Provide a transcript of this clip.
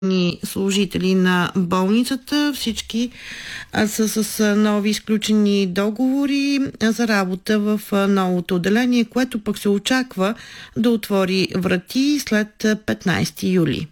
служители на болницата. Всички са с нови изключени договори за работа в новото отделение, което пък се очаква да отвори врати след 15 юли.